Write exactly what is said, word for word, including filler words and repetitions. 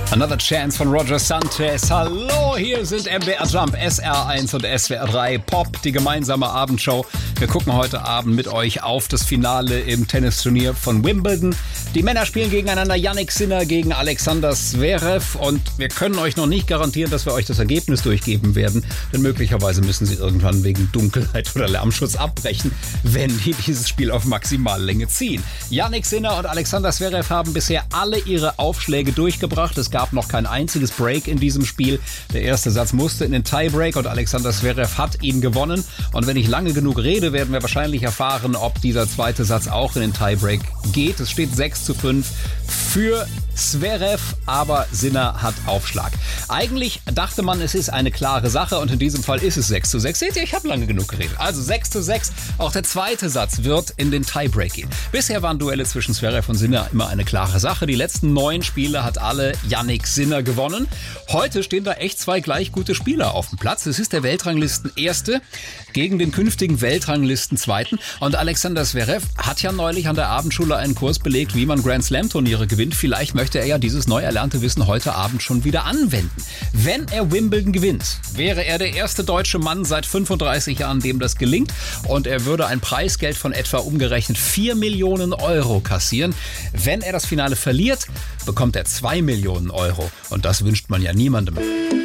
Another Chance von Roger Santos. Hallo, hier sind M D R Jump, S R eins und S W R drei Pop, die gemeinsame Abendshow. Wir gucken heute Abend mit euch auf das Finale im Tennisturnier von Wimbledon. Die Männer spielen gegeneinander, Jannik Sinner gegen Alexander Zverev. Und wir können euch noch nicht garantieren, dass wir euch das Ergebnis durchgeben werden. Denn möglicherweise müssen sie irgendwann wegen Dunkelheit oder Lärmschutz abbrechen, wenn die dieses Spiel auf Maximallänge ziehen. Jannik Sinner und Alexander Zverev haben bisher alle ihre Aufschläge durchgebracht. Es gab noch kein einziges Break in diesem Spiel. Der erste Satz musste in den Tiebreak und Alexander Zverev hat ihn gewonnen. Und wenn ich lange genug rede, werden wir wahrscheinlich erfahren, ob dieser zweite Satz auch in den Tiebreak geht. Es steht sechs zu fünf für Zverev, aber Sinner hat Aufschlag. Eigentlich dachte man, es ist eine klare Sache und in diesem Fall ist es sechs zu sechs. Seht ihr, ich habe lange genug geredet. Also sechs zu sechs. Auch der zweite Satz wird in den Tiebreak gehen. Bisher waren Duelle zwischen Zverev und Sinner immer eine klare Sache. Die letzten neun Spiele hat alle Jannik Sinner gewonnen. Heute stehen da echt zwei gleich gute Spieler auf dem Platz. Es ist der Weltranglisten-Erste gegen den künftigen Weltranglisten-Zweiten. Und Alexander Zverev hat ja neulich an der Abendschule einen Kurs belegt, wie man Grand-Slam-Turniere gewinnt. Vielleicht möchte er ja dieses neu erlernte Wissen heute Abend schon wieder anwenden. Wenn er Wimbledon gewinnt, wäre er der erste deutsche Mann seit fünfunddreißig Jahren, dem das gelingt. Und er würde ein Preisgeld von etwa umgerechnet vier Millionen Euro kassieren. Wenn er das Finale verliert, bekommt er zwei Millionen Euro. Und das wünscht man ja niemandem.